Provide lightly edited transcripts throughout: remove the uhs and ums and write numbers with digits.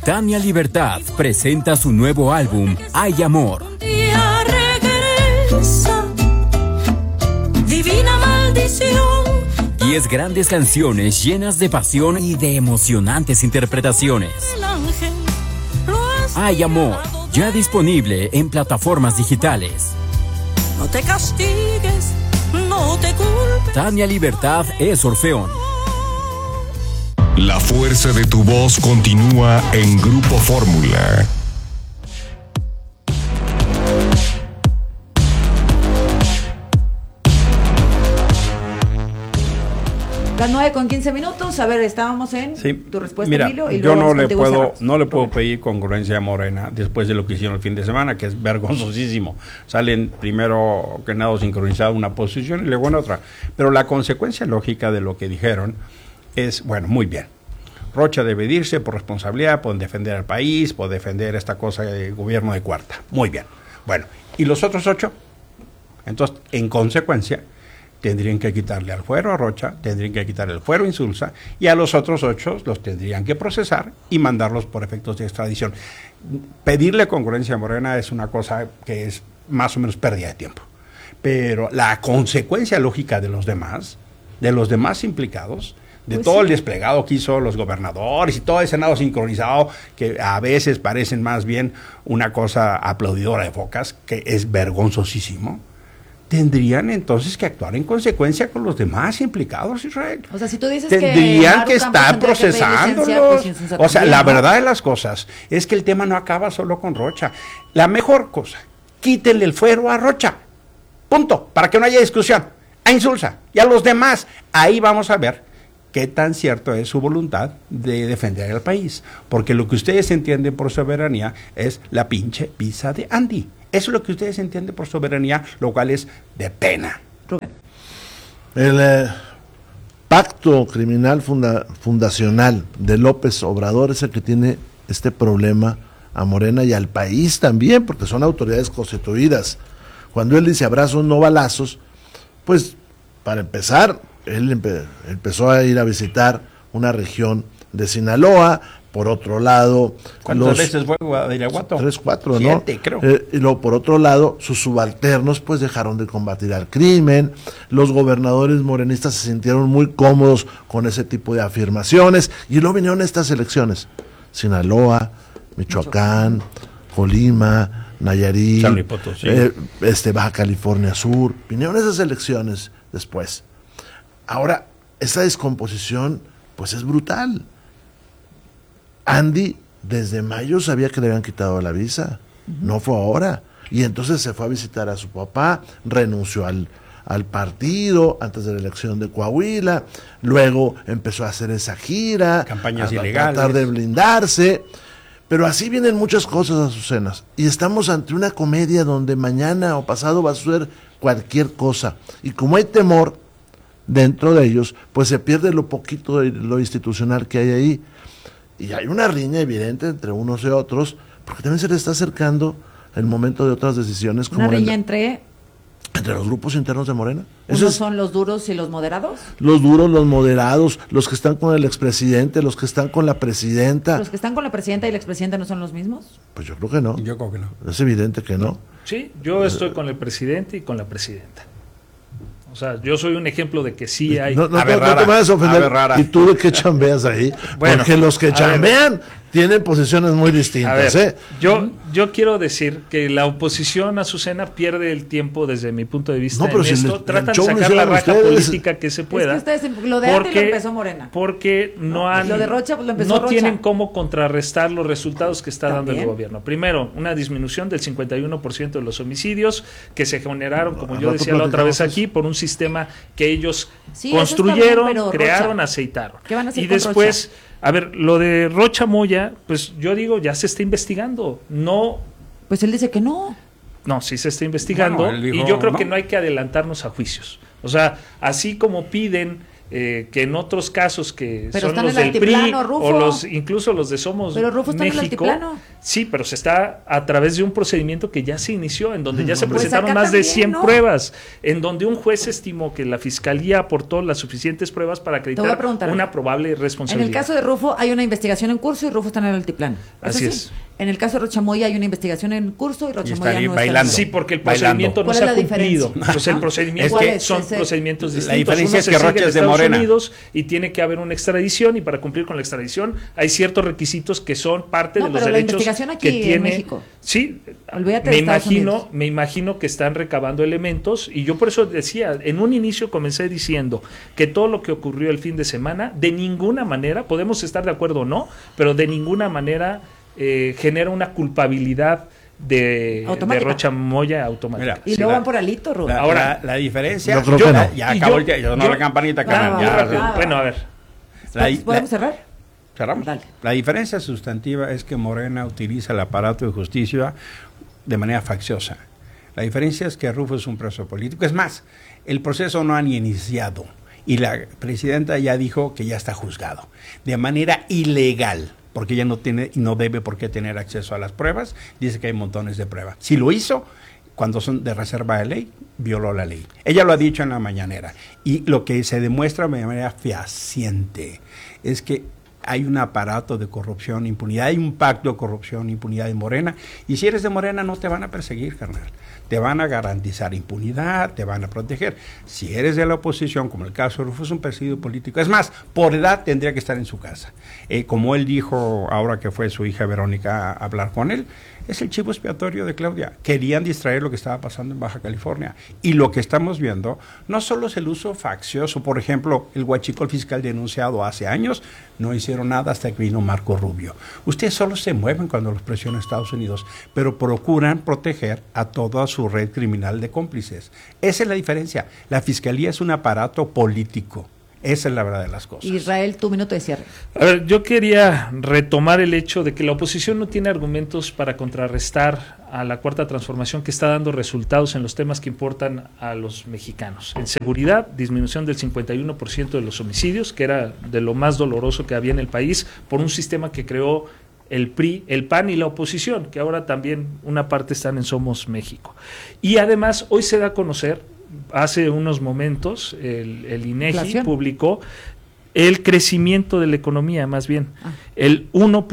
Tania Libertad presenta su nuevo álbum, Hay Amor. Divina maldición. 10 grandes canciones llenas de pasión y de emocionantes interpretaciones. Hay Amor, ya disponible en plataformas digitales. No te castigues, no te culpes. Tania Libertad es Orfeón. La fuerza de tu voz continúa en Grupo Fórmula. Las 9:15. A ver, estábamos en tu respuesta, mira, Emilio, y yo luego no le puedo pedir congruencia a Morena después de lo que hicieron el fin de semana, que es vergonzosísimo. Salen primero que nada sincronizado una posición y luego en otra. Pero la consecuencia lógica de lo que dijeron es, bueno, muy bien. Rocha debe irse por responsabilidad, por defender al país, por defender esta cosa de gobierno de cuarta. Muy bien. Bueno, ¿y los otros 8? Entonces, en consecuencia, tendrían que quitarle al fuero a Rocha, tendrían que quitarle el fuero a Insulza, y a los otros 8 los tendrían que procesar y mandarlos por efectos de extradición. Pedirle congruencia a Morena es una cosa que es más o menos pérdida de tiempo. Pero la consecuencia lógica de los demás implicados, de todo el desplegado que hizo los gobernadores y todo el Senado sincronizado, que a veces parecen más bien una cosa aplaudidora de focas, que es vergonzosísimo, tendrían entonces que actuar en consecuencia con los demás implicados, Israel. O sea, si tú dices tendrían que estar procesándolos. O sea, la verdad de las cosas es que el tema no acaba solo con Rocha. La mejor cosa, quítenle el fuero a Rocha. Punto. Para que no haya discusión. A Insulza y a los demás. Ahí vamos a ver qué tan cierto es su voluntad de defender al país. Porque lo que ustedes entienden por soberanía es la pinche pizza de Andy. Eso es lo que ustedes entienden por soberanía, lo cual es de pena. El pacto criminal fundacional de López Obrador es el que tiene este problema a Morena y al país también, porque son autoridades constituidas. Cuando él dice abrazos, no balazos, pues para empezar, él empezó a ir a visitar una región de Sinaloa. Por otro lado, ¿cuántas veces fue a Irapuato? 3, 4, 7, ¿no? creo. Y luego, por otro lado, sus subalternos pues dejaron de combatir al crimen. Los gobernadores morenistas se sintieron muy cómodos con ese tipo de afirmaciones. Y luego vinieron estas elecciones: Sinaloa, Michoacán, Colima, Nayarit, San Luis Potosí, Baja California Sur. Vinieron esas elecciones después. Ahora, esa descomposición pues es brutal. Andy desde mayo sabía que le habían quitado la visa, no fue ahora, y entonces se fue a visitar a su papá, renunció al partido antes de la elección de Coahuila, luego empezó a hacer esa gira, campañas a ilegales, tratar de blindarse, pero así vienen muchas cosas, Azucenas, y estamos ante una comedia donde mañana o pasado va a suceder cualquier cosa, y como hay temor dentro de ellos, pues se pierde lo poquito de lo institucional que hay ahí. Y hay una riña evidente entre unos y otros, porque también se le está acercando el momento de otras decisiones. ¿Una riña entre los grupos internos de Morena? ¿Unos son los duros y los moderados? Los duros, los moderados, los que están con el expresidente, los que están con la presidenta. ¿Los que están con la presidenta y el expresidente no son los mismos? Pues yo creo que no. Yo creo que no. Es evidente que no. Sí, yo estoy con el presidente y con la presidenta. O sea, yo soy un ejemplo de que sí hay... No te vayas a ofender. ¿Y tú de qué chambeas ahí? Bueno, porque los que chambean tienen posiciones muy distintas. A ver, yo quiero decir que la oposición, Azucena, pierde el tiempo desde mi punto de vista en esto. Tratan de sacar la raja política que se pueda. Es que ustedes, lo de antes lo empezó Morena. Porque lo de Rocha lo empezó no Rocha. tienen cómo contrarrestar los resultados que está dando el gobierno. Primero, una disminución del 51% de los homicidios que se generaron, como yo decía la otra vez aquí, por un sistema que ellos construyeron, bien, crearon, Rocha, aceitaron. ¿Qué van a hacer y con después... Rocha? A ver, lo de Rocha Moya, pues yo digo, ya se está investigando. No. Pues él dice que no. No, sí se está investigando. Bueno, dijo, y yo creo que no hay que adelantarnos a juicios. O sea, así como piden que en otros casos que pero son los del PRI o incluso los de Somos pero Rufo está México, en el altiplano. Sí, pero se está a través de un procedimiento que ya se inició, en donde ya se presentaron más de 100 pruebas, en donde un juez estimó que la fiscalía aportó las suficientes pruebas para acreditar una probable responsabilidad. En el caso de Rufo hay una investigación en curso y Rufo está en el altiplano. Así es. En el caso de Rocha Moya hay una investigación en curso y Rocha Moya no bailando. está. Sí, porque el procedimiento no se ha cumplido. Pues el procedimiento son procedimientos distintos. La diferencia es que Rocha es de Morena. Unidos y tiene que haber una extradición, y para cumplir con la extradición hay ciertos requisitos que son parte de los derechos aquí que tiene en México. Sí, olvídate me imagino que están recabando elementos, y yo por eso decía, en un inicio comencé diciendo que todo lo que ocurrió el fin de semana, de ninguna manera, podemos estar de acuerdo o no, pero de ninguna manera genera una culpabilidad de Rocha Moya automática. Y luego van por Alito, Rubén. Ahora, la diferencia... Ya acabó la campanita, bueno, a ver. ¿Podemos cerrar? Cerramos. Dale. La diferencia sustantiva es que Morena utiliza el aparato de justicia de manera facciosa. La diferencia es que Rufo es un preso político. Es más, el proceso no ha ni iniciado y la presidenta ya dijo que ya está juzgado de manera ilegal, porque ella no tiene y no debe por qué tener acceso a las pruebas. Dice que hay montones de pruebas. Si lo hizo, cuando son de reserva de ley, violó la ley. Ella lo ha dicho en la mañanera. Y lo que se demuestra de manera fehaciente es que hay un aparato de corrupción, impunidad, hay un pacto de corrupción, impunidad en Morena. Y si eres de Morena no te van a perseguir, carnal. Te van a garantizar impunidad, te van a proteger. Si eres de la oposición, como el caso de Rufo, es un perseguido político. Es más, por edad tendría que estar en su casa. Como él dijo ahora que fue su hija Verónica a hablar con él, es el chivo expiatorio de Claudia. Querían distraer lo que estaba pasando en Baja California. Y lo que estamos viendo no solo es el uso faccioso. Por ejemplo, el huachicol fiscal denunciado hace años, no hicieron nada hasta que vino Marco Rubio. Ustedes solo se mueven cuando los presiona Estados Unidos, pero procuran proteger a toda su red criminal de cómplices. Esa es la diferencia. La fiscalía es un aparato político. Esa es la verdad de las cosas. Israel, tu minuto de cierre. A ver, yo quería retomar el hecho de que la oposición no tiene argumentos para contrarrestar a la Cuarta Transformación, que está dando resultados en los temas que importan a los mexicanos. En seguridad, disminución del 51% de los homicidios, que era de lo más doloroso que había en el país, por un sistema que creó el PRI, el PAN y la oposición, que ahora también una parte están en Somos México. Y además, hoy se da a conocer, hace unos momentos, el INEGI publicó el crecimiento de la economía, más bien, el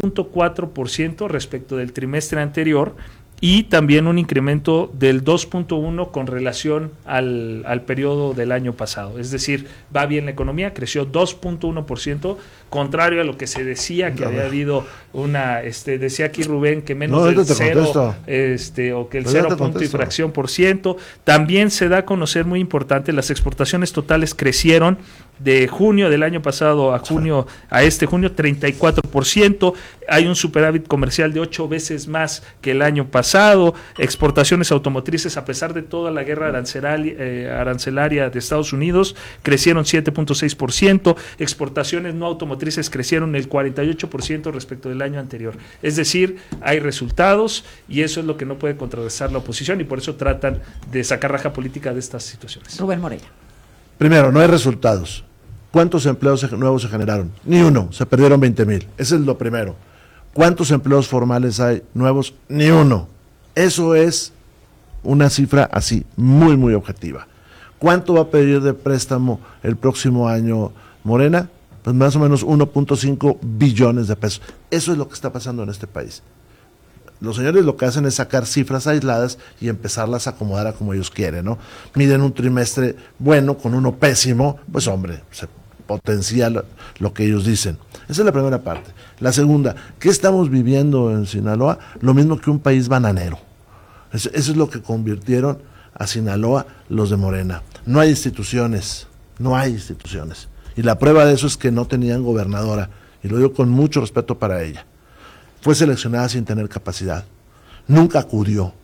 1.4% respecto del trimestre anterior, y también un incremento del 2.1% con relación al periodo del año pasado. Es decir, va bien la economía, creció 2.1%, contrario a lo que se decía, que había habido una, decía aquí Rubén, que menos del 0, o que el 0 punto y fracción por ciento. También se da a conocer, muy importante, las exportaciones totales crecieron de junio del año pasado a junio, a este junio, 34%. Hay un superávit comercial de 8 veces más que el año pasado. Exportaciones automotrices, a pesar de toda la guerra arancelaria de Estados Unidos, crecieron 7.6%. Exportaciones no automotrices crecieron el 48% respecto del año anterior. Es decir, hay resultados, y eso es lo que no puede contrarrestar la oposición, y por eso tratan de sacar raja política de estas situaciones. Rubén Moreira. Primero, no hay resultados. ¿Cuántos empleos nuevos se generaron? Ni uno, se perdieron 20,000. Ese es lo primero. ¿Cuántos empleos formales hay nuevos? Ni uno. Eso es una cifra así, muy, muy objetiva. ¿Cuánto va a pedir de préstamo el próximo año Morena? Pues más o menos 1.5 billones de pesos. Eso es lo que está pasando en este país. Los señores lo que hacen es sacar cifras aisladas y empezarlas a acomodar a como ellos quieren, ¿no? Miden un trimestre bueno con uno pésimo, pues hombre, se potencia lo que ellos dicen. Esa es la primera parte. La segunda, ¿qué estamos viviendo en Sinaloa? Lo mismo que un país bananero. Eso es lo que convirtieron a Sinaloa los de Morena. No hay instituciones. Y la prueba de eso es que no tenían gobernadora, y lo digo con mucho respeto para ella. Fue seleccionada sin tener capacidad, nunca acudió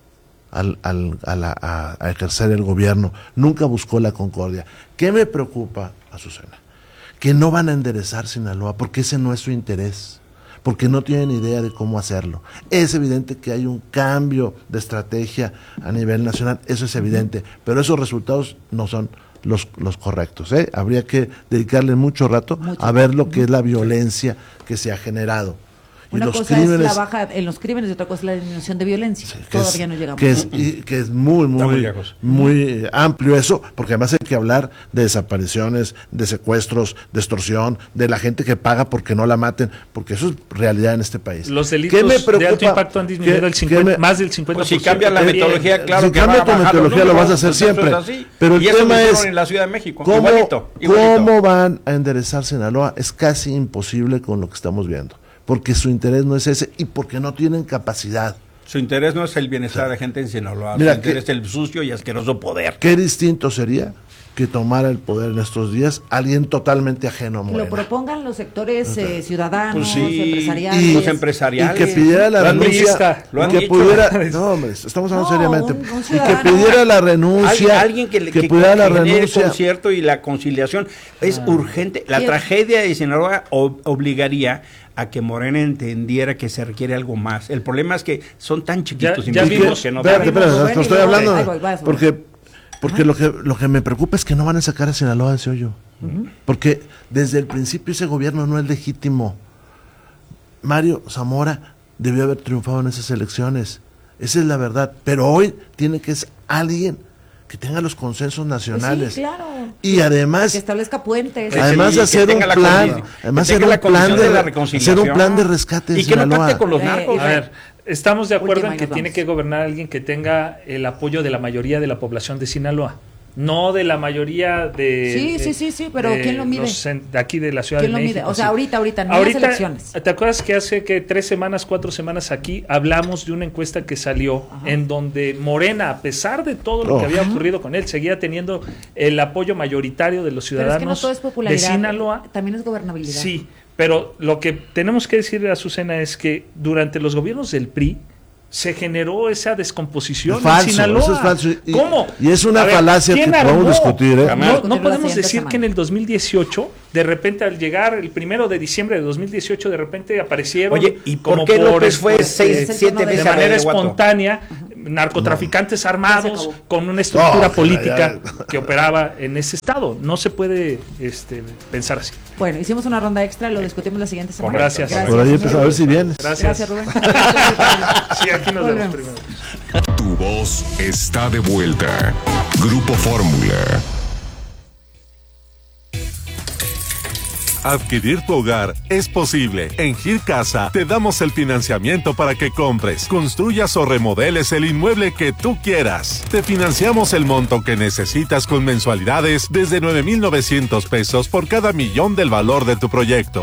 a ejercer el gobierno, nunca buscó la concordia. ¿Qué me preocupa, Azucena? Que no van a enderezar Sinaloa, porque ese no es su interés, porque no tienen idea de cómo hacerlo. Es evidente que hay un cambio de estrategia a nivel nacional, eso es evidente, pero esos resultados no son los correctos. Habría que dedicarle mucho rato a ver lo que es la violencia que se ha generado. Una cosa es la baja en los crímenes y otra cosa es la disminución de violencia. Sí, todavía no llegamos. Que es muy amplio eso, porque además hay que hablar de desapariciones, de secuestros, de extorsión, de la gente que paga porque no la maten, porque eso es realidad en este país. Los delitos de alto impacto han disminuido más del 50%. Pues si cambia la metodología, claro si cambia tu metodología lo vas a hacer siempre. Pero el tema es en la Ciudad de México. ¿Cómo van a enderezar Sinaloa? Es casi imposible con lo que estamos viendo. Porque su interés no es ese y porque no tienen capacidad. Su interés no es el bienestar de la gente en Sinaloa, su interés es el sucio y asqueroso poder. Qué distinto sería que tomara el poder en estos días alguien totalmente ajeno a Morena. Lo propongan los sectores ciudadanos, empresariales. Y los empresariales. Y que pidiera la renuncia. No, hombre, estamos hablando seriamente. Y que pidiera la renuncia. Alguien que pidiera la renuncia. El concierto y la conciliación es urgente. La tragedia de Sinaloa obligaría a que Morena entendiera que se requiere algo más. El problema es que son tan chiquitos ya vimos que no. Espérate, estoy hablando porque lo que me preocupa es que no van a sacar a Sinaloa de ese hoyo. Porque desde el principio ese gobierno no es legítimo. Mario Zamora debió haber triunfado en esas elecciones. Esa es la verdad. Pero hoy tiene que ser alguien que tenga los consensos nacionales. Pues sí, claro. Y además que establezca puentes. Además hacer un plan, hacer un plan de rescate y que no pacte con los narcos. A ver, estamos de acuerdo en que tiene que gobernar alguien que tenga el apoyo de la mayoría de la población de Sinaloa. No de la mayoría de... Sí, pero ¿quién lo mide? De aquí de la Ciudad de México. ¿Quién lo mide? O sea, ahorita, no las elecciones. ¿Te acuerdas que hace 4 semanas aquí hablamos de una encuesta que salió en donde Morena, a pesar de todo lo que había ocurrido con él, seguía teniendo el apoyo mayoritario de los ciudadanos? Pero es que no todo es popularidad, de Sinaloa. También es gobernabilidad. Sí, pero lo que tenemos que decirle a Azucena es que durante los gobiernos del PRI se generó esa descomposición en Sinaloa. Eso es falso. ¿Cómo? Y es una falacia que podemos discutir. No podemos decir que en el 2018, de repente al llegar el 1 de diciembre de 2018, de repente aparecieron. Oye, ¿y por qué López fue 6-7 veces de manera espontánea? Narcotraficantes armados con una estructura política que operaba en ese estado. No se puede pensar así. Bueno, hicimos una ronda extra, lo discutimos la siguiente semana. Gracias. Por ahí empezó a ver si vienes. Gracias, Rubén. Sí, aquí nos vemos primero. Tu voz está de vuelta. Grupo Fórmula. Adquirir tu hogar es posible. En Gir Casa te damos el financiamiento para que compres, construyas o remodeles el inmueble que tú quieras. Te financiamos el monto que necesitas con mensualidades desde 9,900 pesos por cada millón del valor de tu proyecto.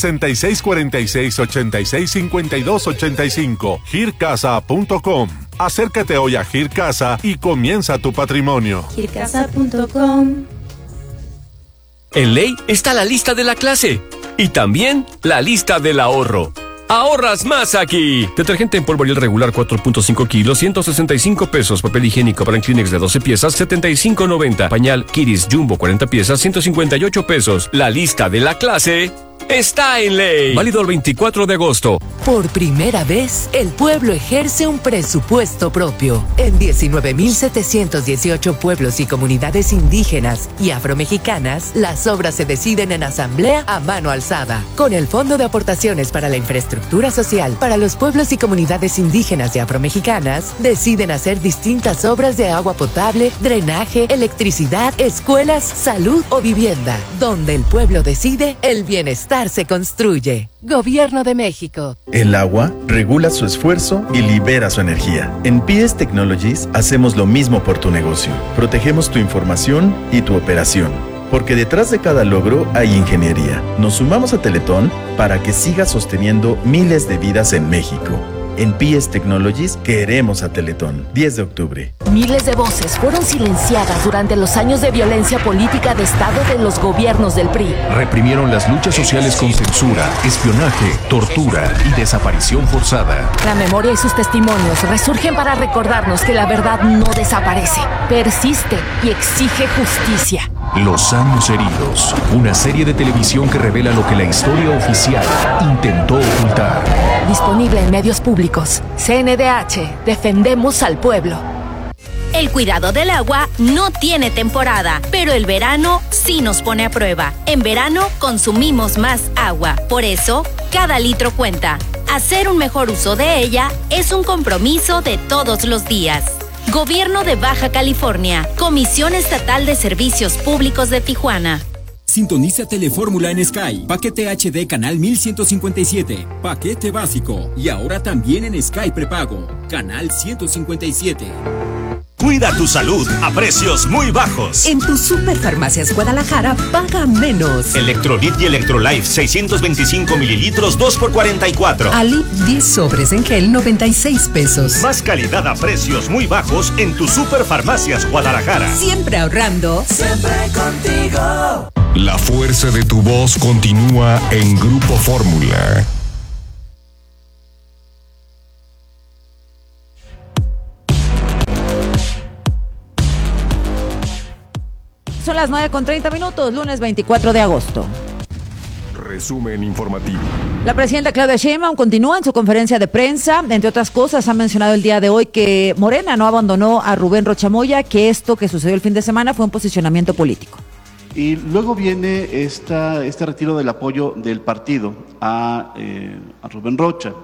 6646-865285. gircasa.com. Acércate hoy a Gir Casa y comienza tu patrimonio. gircasa.com. En Ley está la lista de la clase y también la lista del ahorro. ¡Ahorras más aquí! Detergente en polvo Ariel regular 4.5 kilos, 165 pesos. Papel higiénico para Kleenex de 12 piezas, 75.90. Pañal Kiris Jumbo 40 piezas, 158 pesos. La lista de la clase está en Ley. Válido el 24 de agosto. Por primera vez, el pueblo ejerce un presupuesto propio. En 19,718 pueblos y comunidades indígenas y afromexicanas, las obras se deciden en asamblea a mano alzada. Con el Fondo de Aportaciones para la Infraestructura Social para los pueblos y comunidades indígenas y afromexicanas, deciden hacer distintas obras de agua potable, drenaje, electricidad, escuelas, salud o vivienda. Donde el pueblo decide, el bienestar se construye. Gobierno de México. El agua regula su esfuerzo y libera su energía. En PS Technologies hacemos lo mismo por tu negocio. Protegemos tu información y tu operación. Porque detrás de cada logro hay ingeniería. Nos sumamos a Teletón para que siga sosteniendo miles de vidas en México. En PS Technologies queremos a Teletón. 10 de octubre. Miles de voces fueron silenciadas durante los años de violencia política de Estado de los gobiernos del PRI. Reprimieron las luchas sociales con censura, espionaje, tortura y desaparición forzada. La memoria y sus testimonios resurgen para recordarnos que la verdad no desaparece, persiste y exige justicia. Los años heridos. Una serie de televisión que revela lo que la historia oficial intentó ocultar. Disponible en medios públicos. CNDH. Defendemos al pueblo. El cuidado del agua no tiene temporada, pero el verano sí nos pone a prueba. En verano consumimos más agua. Por eso, cada litro cuenta. Hacer un mejor uso de ella es un compromiso de todos los días. Gobierno de Baja California. Comisión Estatal de Servicios Públicos de Tijuana. Sintoniza Telefórmula en Sky. Paquete HD canal 1157. Paquete básico. Y ahora también en Sky prepago. Canal 157. Cuida tu salud a precios muy bajos. En tu Superfarmacias Guadalajara, paga menos. Electrolit y Electrolife 625 mililitros, 2 por 44. Alip 10 sobres en gel, 96 pesos. Más calidad a precios muy bajos en tu Superfarmacias Guadalajara. Siempre ahorrando. Siempre contigo. La fuerza de tu voz continúa en Grupo Fórmula. Son las 9:30, lunes 24 de agosto. Resumen informativo. La presidenta Claudia Sheinbaum continúa en su conferencia de prensa. Entre otras cosas, ha mencionado el día de hoy que Morena no abandonó a Rubén Rocha Moya, que esto que sucedió el fin de semana fue un posicionamiento político. Y luego viene este retiro del apoyo del partido a Rubén Rocha.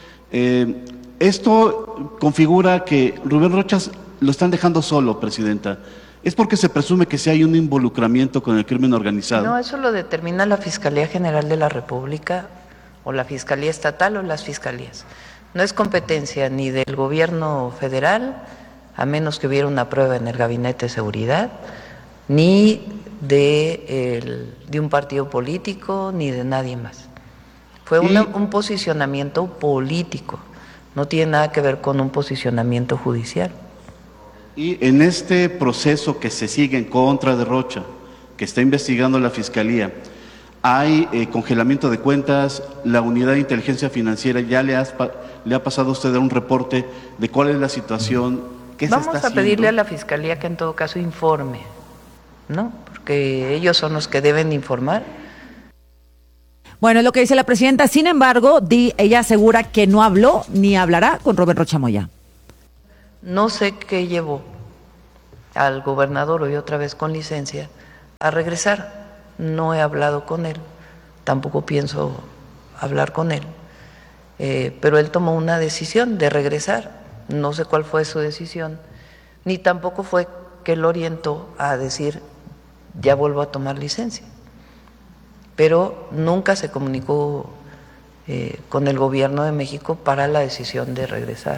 Esto configura que Rubén Rocha lo están dejando solo, presidenta. ¿Es porque se presume que sí hay un involucramiento con el crimen organizado? No, eso lo determina la Fiscalía General de la República o la Fiscalía Estatal o las fiscalías. No es competencia ni del gobierno federal, a menos que hubiera una prueba en el Gabinete de Seguridad, ni de un partido político, ni de nadie más. Fue un posicionamiento político, no tiene nada que ver con un posicionamiento judicial. Y en este proceso que se sigue en contra de Rocha, que está investigando la Fiscalía, hay congelamiento de cuentas, la Unidad de Inteligencia Financiera ya le ha pasado a usted un reporte de cuál es la situación, qué se está haciendo. Vamos a pedirle a la Fiscalía que en todo caso informe, ¿no? Porque ellos son los que deben informar. Bueno, es lo que dice la presidenta. Sin embargo, ella asegura que no habló ni hablará con Rubén Rocha Moya. No sé qué llevó al gobernador, hoy otra vez con licencia, a regresar. No he hablado con él, tampoco pienso hablar con él, pero él tomó una decisión de regresar. No sé cuál fue su decisión, ni tampoco fue que lo orientó a decir, ya vuelvo a tomar licencia. Pero nunca se comunicó con el gobierno de México para la decisión de regresar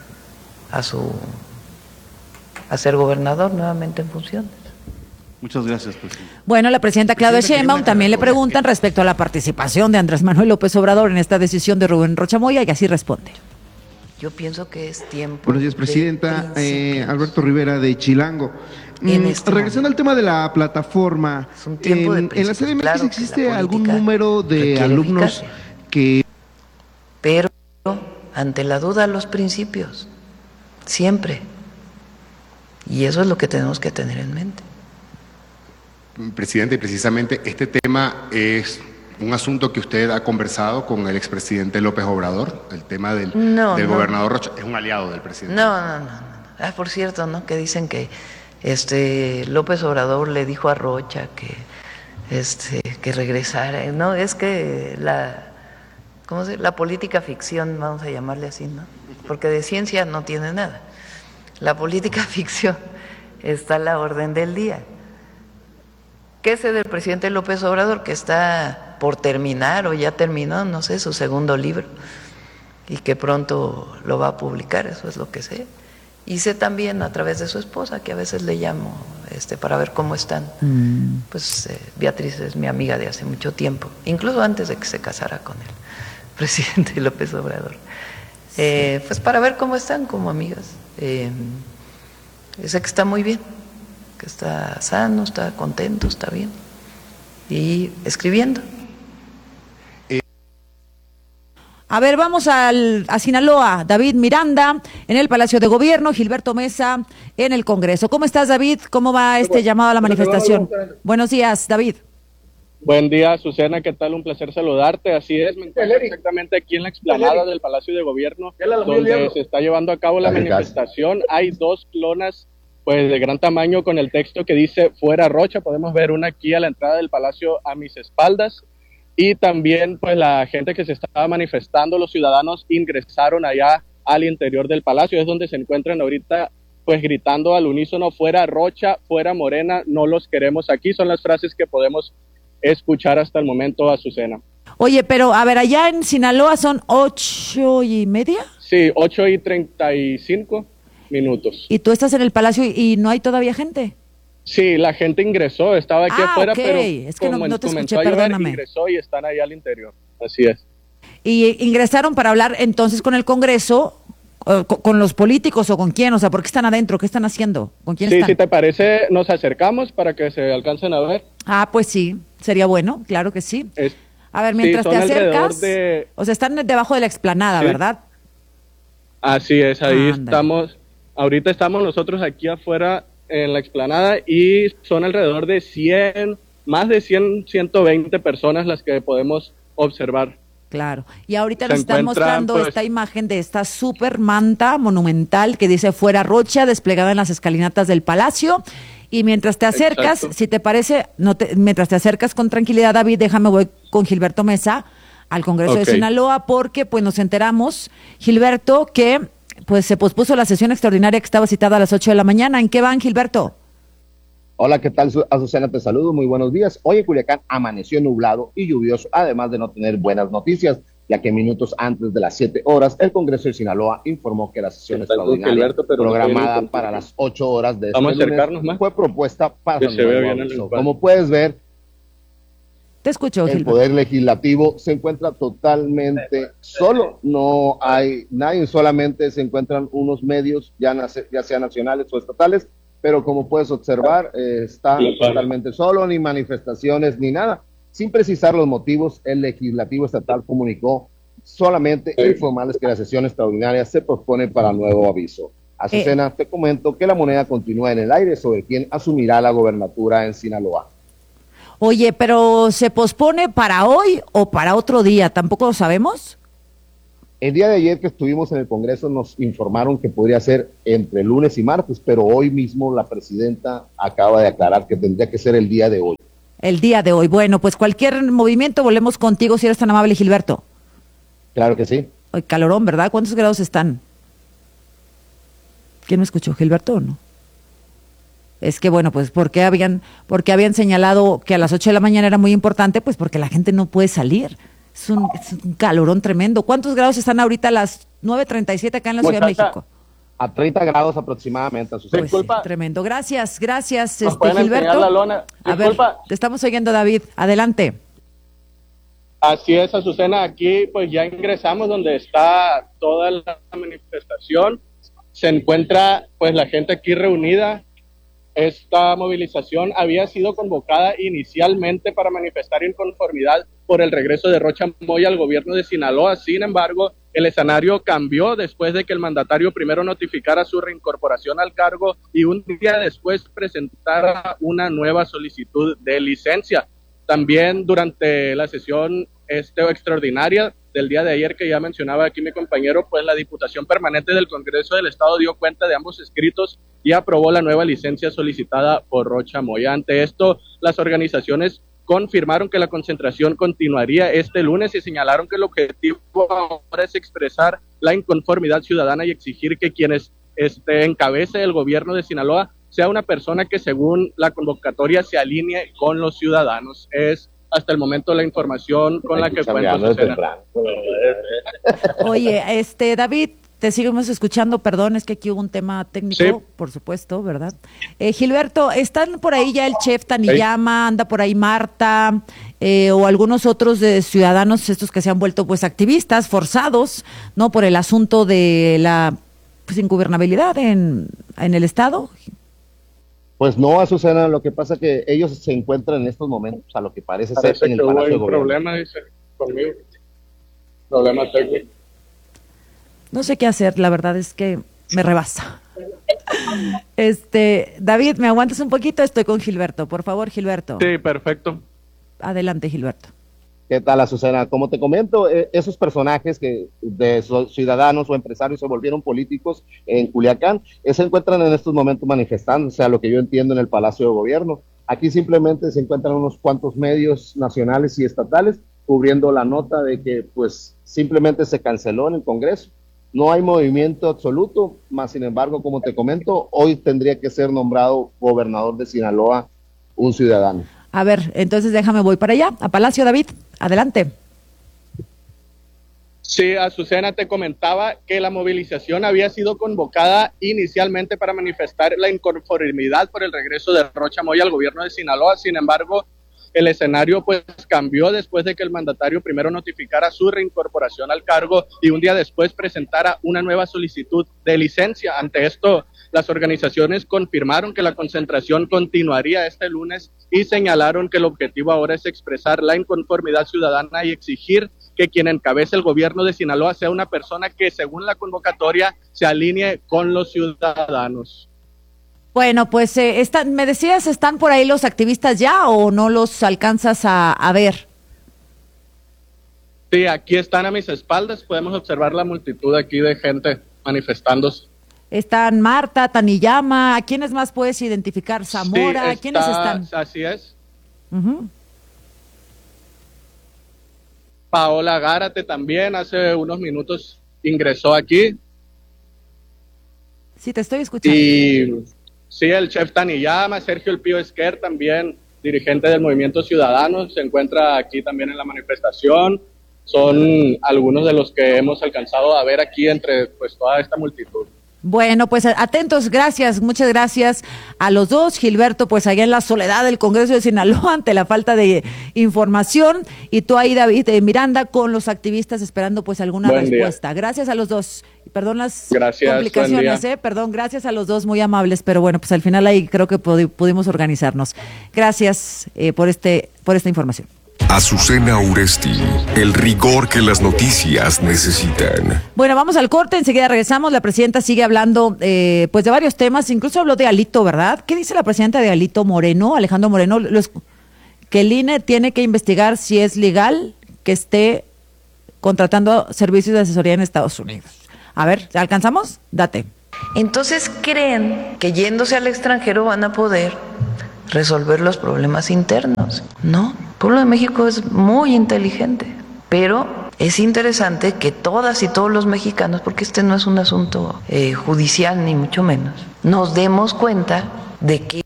a ser gobernador nuevamente en funciones. Muchas gracias, presidente. Bueno, la presidenta Claudia Sheinbaum también le preguntan respecto a la participación de Andrés Manuel López Obrador en esta decisión de Rubén Rocha Moya, y así responde. Yo pienso que es tiempo. Buenos días, presidenta. Alberto Rivera de Chilango. Regresando al tema de la plataforma, en la CDMX claro, existe algún número de alumnos que... Pero ante la duda, los principios. Siempre. Y eso es lo que tenemos que tener en mente. Presidente, precisamente este tema es un asunto que usted ha conversado con el expresidente López Obrador, el tema del gobernador Rocha, es un aliado del presidente. No. Por cierto, ¿no? Que dicen que López Obrador le dijo a Rocha que regresara. No, es que la política ficción, vamos a llamarle así, ¿no? Porque de ciencia no tiene nada. La política ficción está a la orden del día. ¿Qué sé del presidente López Obrador? Que está por terminar o ya terminó, no sé, su segundo libro y que pronto lo va a publicar, eso es lo que sé. Y sé también a través de su esposa, que a veces le llamo para ver cómo están. Pues Beatriz es mi amiga de hace mucho tiempo, incluso antes de que se casara con el presidente López Obrador. Pues para ver cómo están como amigas. Sé que está muy bien, que está sano, está contento, está bien y escribiendo. A ver, vamos a Sinaloa. David Miranda en el Palacio de Gobierno, Gilberto Mesa en el Congreso. ¿Cómo estás, David? ¿Cómo va llamado a la manifestación? Buenos días, David. Buen día, Susana, ¿qué tal? Un placer saludarte. Así es, me encuentro exactamente aquí en la explanada del Palacio de Gobierno, donde se está llevando a cabo la manifestación. Hay dos lonas pues de gran tamaño con el texto que dice fuera Rocha. Podemos ver una aquí a la entrada del Palacio a mis espaldas. Y también pues la gente que se estaba manifestando, los ciudadanos ingresaron allá al interior del Palacio, es donde se encuentran ahorita pues gritando al unísono fuera Rocha, fuera Morena, no los queremos aquí. Son las frases que podemos escuchar hasta el momento, Azucena. Oye, pero a ver, allá en Sinaloa son 8:30. Sí, 8:35 minutos. ¿Y tú estás en el Palacio y no hay todavía gente? Sí, la gente ingresó, estaba aquí afuera, okay. Pero es que no te escuché, perdóname. Ingresó y están ahí al interior, así es. ¿Y ingresaron para hablar entonces con el Congreso, con los políticos o con quién? O sea, ¿por qué están adentro? ¿Qué están haciendo? ¿Con quién están? Sí, si te parece, nos acercamos para que se alcancen a ver. Pues sí, sería bueno, claro que sí. A ver, mientras te acercas, o sea, están debajo de la explanada, ¿sí? ¿Verdad? Así es, ahí estamos, ahorita estamos nosotros aquí afuera en la explanada y son alrededor de 100, más de 100, 120 personas las que podemos observar. Claro, y ahorita nos están mostrando esta imagen de esta super manta monumental que dice fuera Rocha, desplegada en las escalinatas del Palacio. Y mientras te acercas, si te parece, mientras te acercas con tranquilidad, David, déjame voy con Gilberto Mesa al Congreso de Sinaloa, porque pues nos enteramos, Gilberto, que pues se pospuso la sesión extraordinaria que estaba citada a las 8 de la mañana. ¿En qué van, Gilberto? Hola, ¿qué tal, Azucena? Te saludo, muy buenos días. Hoy en Culiacán amaneció nublado y lluvioso, además de no tener buenas noticias, ya que minutos antes de las 7 horas, el Congreso de Sinaloa informó que la sesión extraordinaria programada para las 8 horas de este lunes fue propuesta para Como puedes ver, te escucho, el Poder Legislativo se encuentra totalmente solo, no hay nadie, solamente se encuentran unos medios, ya sean nacionales o estatales, pero como puedes observar, está totalmente solo, ni manifestaciones, ni nada. Sin precisar los motivos, el Legislativo Estatal comunicó solamente informarles que la sesión extraordinaria se pospone para nuevo aviso. Azucena, te comento que la moneda continúa en el aire sobre quién asumirá la gobernatura en Sinaloa. Oye, pero ¿se pospone para hoy o para otro día? ¿Tampoco lo sabemos? El día de ayer que estuvimos en el Congreso nos informaron que podría ser entre lunes y martes, pero hoy mismo la presidenta acaba de aclarar que tendría que ser el día de hoy. El día de hoy. Bueno, pues cualquier movimiento volvemos contigo si eres tan amable, Gilberto. Claro que sí. Hoy calorón, ¿verdad? ¿Cuántos grados están? ¿Quién me escuchó, Gilberto o no? Es que bueno, pues porque habían señalado que a las 8 de la mañana era muy importante, pues porque la gente no puede salir. Es un calorón tremendo. ¿Cuántos grados están ahorita a las 9:37 acá en la Ciudad de México? A 30 grados aproximadamente. Pues sí, tremendo. Gracias, Gilberto. La lona. A ver, te estamos oyendo, David. Adelante. Así es, Azucena. Aquí pues ya ingresamos donde está toda la manifestación. Se encuentra pues la gente aquí reunida. Esta movilización había sido convocada inicialmente para manifestar inconformidad por el regreso de Rocha Moya al gobierno de Sinaloa. Sin embargo, el escenario cambió después de que el mandatario primero notificara su reincorporación al cargo y un día después presentara una nueva solicitud de licencia. También durante la sesión extraordinaria del día de ayer que ya mencionaba aquí mi compañero, pues la Diputación Permanente del Congreso del Estado dio cuenta de ambos escritos y aprobó la nueva licencia solicitada por Rocha Moya. Ante esto, las organizaciones confirmaron que la concentración continuaría este lunes y señalaron que el objetivo ahora es expresar la inconformidad ciudadana y exigir que quienes encabece el gobierno de Sinaloa sea una persona que según la convocatoria se alinee con los ciudadanos. Es hasta el momento la información con la que cuento. Oye, David, te seguimos escuchando, perdón, es que aquí hubo un tema técnico, sí. Por supuesto, ¿verdad? Gilberto, ¿están por ahí ya el chef Taniyama, anda por ahí Marta, o algunos otros ciudadanos estos que se han vuelto pues activistas, forzados, ¿no? Por el asunto de la pues ingobernabilidad en el Estado? Pues no, Azucena, lo que pasa es que ellos se encuentran en estos momentos, a lo que parece ser en el Palacio de Gobierno. Problema, dice, conmigo. Problema técnico. No sé qué hacer, la verdad es que me rebasa. David, ¿me aguantas un poquito? Estoy con Gilberto, por favor, Gilberto. Sí, perfecto. Adelante, Gilberto. ¿Qué tal, Azucena? Como te comento, esos personajes que de ciudadanos o empresarios se volvieron políticos en Culiacán, se encuentran en estos momentos manifestándose, a lo que yo entiendo, en el Palacio de Gobierno. Aquí simplemente se encuentran unos cuantos medios nacionales y estatales cubriendo la nota de que pues simplemente se canceló en el Congreso. No hay movimiento absoluto, más sin embargo, como te comento, hoy tendría que ser nombrado gobernador de Sinaloa un ciudadano. A ver, entonces voy para allá, a Palacio. David, adelante. Sí, Azucena, te comentaba que la movilización había sido convocada inicialmente para manifestar la inconformidad por el regreso de Rocha Moya al gobierno de Sinaloa. Sin embargo, el escenario pues cambió después de que el mandatario primero notificara su reincorporación al cargo y un día después presentara una nueva solicitud de licencia. Ante esto, las organizaciones confirmaron que la concentración continuaría este lunes y señalaron que el objetivo ahora es expresar la inconformidad ciudadana y exigir que quien encabece el gobierno de Sinaloa sea una persona que, según la convocatoria, se alinee con los ciudadanos. Bueno, pues me decías, ¿están por ahí los activistas ya o no los alcanzas a ver? Sí, aquí están a mis espaldas, podemos observar la multitud aquí de gente manifestándose. Están Marta, Taniyama, ¿a quiénes más puedes identificar? Zamora, sí, ¿quiénes están? Así es. Paola Gárate también hace unos minutos ingresó aquí. Sí, te estoy escuchando. Y sí, el chef Taniyama, Sergio El Pío Esquer también, dirigente del Movimiento Ciudadano, se encuentra aquí también en la manifestación. Son algunos de los que hemos alcanzado a ver aquí entre pues toda esta multitud. Bueno, pues atentos, gracias, muchas gracias a los dos. Gilberto, pues allá en la soledad del Congreso de Sinaloa ante la falta de información, y tú ahí, David Miranda, con los activistas esperando pues alguna respuesta. Día. Gracias a los dos. Perdón las complicaciones, perdón, gracias a los dos, muy amables, pero bueno, pues al final ahí creo que pudimos organizarnos. Gracias por esta información. Azucena Uresti, el rigor que las noticias necesitan. Bueno, vamos al corte, enseguida regresamos. La presidenta sigue hablando pues de varios temas, incluso habló de Alito, ¿verdad? ¿Qué dice la presidenta de Alito Moreno, Alejandro Moreno? Que el INE tiene que investigar si es legal que esté contratando servicios de asesoría en Estados Unidos. A ver, ¿alcanzamos? Date. Entonces creen que yéndose al extranjero van a poder resolver los problemas internos. No, el pueblo de México es muy inteligente, pero es interesante que todas y todos los mexicanos, porque este no es un asunto judicial ni mucho menos, nos demos cuenta de que...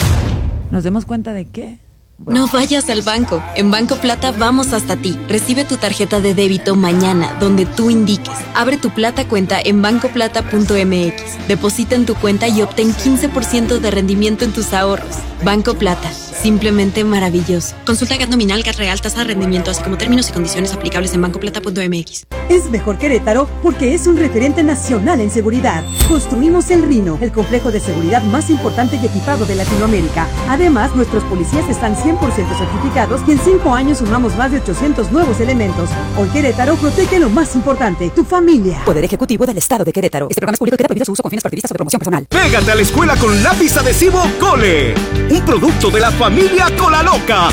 ¿Nos demos cuenta de qué? Bueno. No vayas al banco. En Banco Plata vamos hasta ti. Recibe tu tarjeta de débito mañana, donde tú indiques. Abre tu Plata cuenta en bancoplata.mx. Deposita en tu cuenta y obtén 15% de rendimiento en tus ahorros. Banco Plata. Simplemente maravilloso. Consulta GAT nominal, GAT real, tasa de rendimiento, así como términos y condiciones aplicables en bancoplata.mx. Es mejor Querétaro porque es un referente nacional en seguridad. Construimos el Rino, el complejo de seguridad más importante y equipado de Latinoamérica. Además, nuestros policías están 100% certificados y en 5 años sumamos más de 800 nuevos elementos. Hoy Querétaro protege lo más importante, tu familia. Poder Ejecutivo del Estado de Querétaro. Este programa es público y queda prohibido su uso con fines partidistas o de promoción personal. Pégate a la escuela con lápiz adhesivo Cole, un producto de la familia Colaloca.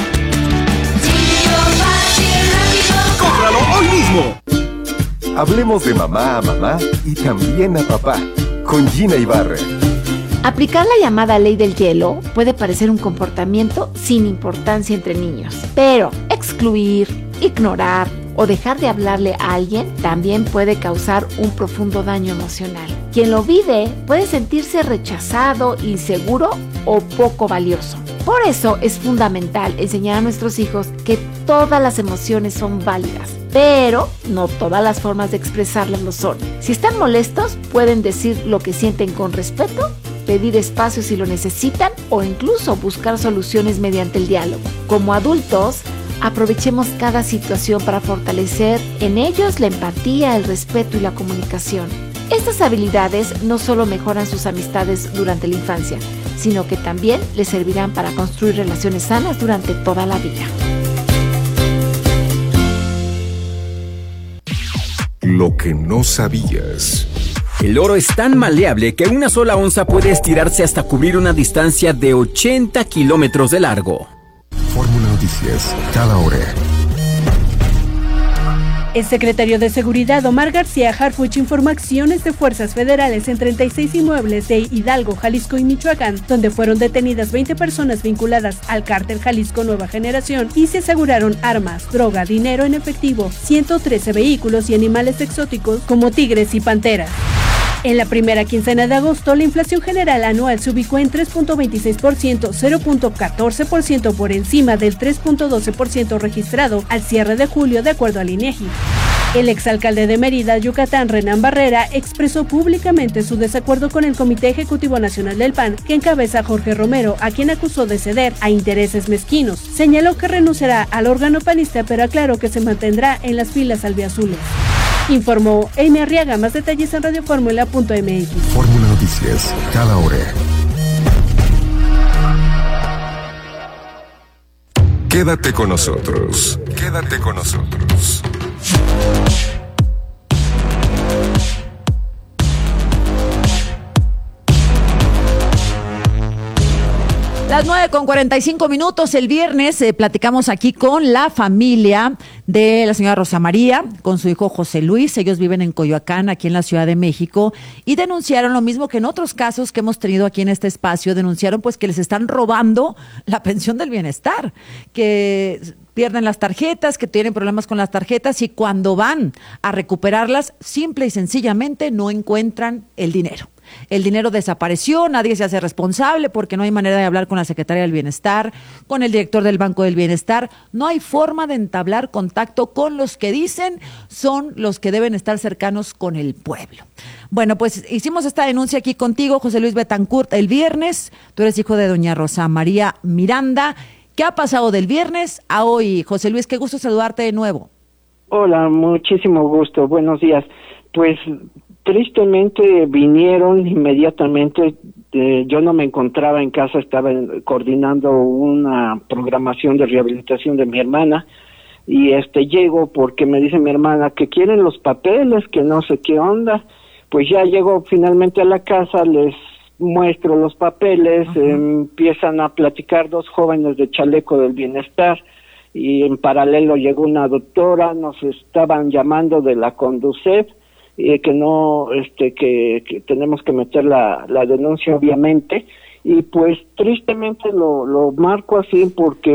¡Cómpralo hoy mismo! Hablemos de mamá a mamá y también a papá, con Gina Ibarra. Aplicar la llamada ley del hielo puede parecer un comportamiento sin importancia entre niños, pero excluir, ignorar o dejar de hablarle a alguien también puede causar un profundo daño emocional. Quien lo vive puede sentirse rechazado, inseguro o poco valioso. Por eso es fundamental enseñar a nuestros hijos que todas las emociones son válidas, pero no todas las formas de expresarlas lo son. Si están molestos, pueden decir lo que sienten con respeto, pedir espacio si lo necesitan o incluso buscar soluciones mediante el diálogo. Como adultos, aprovechemos cada situación para fortalecer en ellos la empatía, el respeto y la comunicación. Estas habilidades no solo mejoran sus amistades durante la infancia, sino que también les servirán para construir relaciones sanas durante toda la vida. Lo que no sabías. El oro es tan maleable que una sola onza puede estirarse hasta cubrir una distancia de 80 kilómetros de largo. Fórmula Noticias, cada hora. El secretario de Seguridad, Omar García Harfuch, informó acciones de fuerzas federales en 36 inmuebles de Hidalgo, Jalisco y Michoacán, donde fueron detenidas 20 personas vinculadas al cártel Jalisco Nueva Generación y se aseguraron armas, droga, dinero en efectivo, 113 vehículos y animales exóticos como tigres y panteras. En la primera quincena de agosto, la inflación general anual se ubicó en 3.26%, 0.14% por encima del 3.12% registrado al cierre de julio, de acuerdo al INEGI. El exalcalde de Mérida, Yucatán, Renán Barrera, expresó públicamente su desacuerdo con el Comité Ejecutivo Nacional del PAN, que encabeza Jorge Romero, a quien acusó de ceder a intereses mezquinos. Señaló que renunciará al órgano panista, pero aclaró que se mantendrá en las filas albiazules. Informó Amy Arriaga. Más detalles en radioformula.mx. Fórmula Noticias, cada hora. Quédate con nosotros. Quédate con nosotros. Las 9:45 el viernes platicamos aquí con la familia de la señora Rosa María, con su hijo José Luis. Ellos viven en Coyoacán, aquí en la Ciudad de México, y denunciaron lo mismo que en otros casos que hemos tenido aquí en este espacio. Denunciaron pues que les están robando la pensión del bienestar, que pierden las tarjetas, que tienen problemas con las tarjetas, y cuando van a recuperarlas, simple y sencillamente no encuentran el dinero. El dinero desapareció, nadie se hace responsable porque no hay manera de hablar con la secretaria del Bienestar, con el director del Banco del Bienestar. No hay forma de entablar contacto con los que dicen son los que deben estar cercanos con el pueblo. Bueno, pues hicimos esta denuncia aquí contigo, José Luis Betancourt, el viernes. Tú eres hijo de doña Rosa María Miranda. ¿Qué ha pasado del viernes a hoy? José Luis, qué gusto saludarte de nuevo. Hola, muchísimo gusto. Buenos días. Pues tristemente vinieron inmediatamente. Yo no me encontraba en casa, estaba coordinando una programación de rehabilitación de mi hermana, y llego porque me dice mi hermana que quieren los papeles, que no sé qué onda. Pues ya llego finalmente a la casa, les muestro los papeles. Empiezan a platicar dos jóvenes de chaleco del bienestar, y en paralelo llegó una doctora. Nos estaban llamando de la Conducef, que no, que tenemos que meter la denuncia, obviamente, y pues tristemente lo marco así porque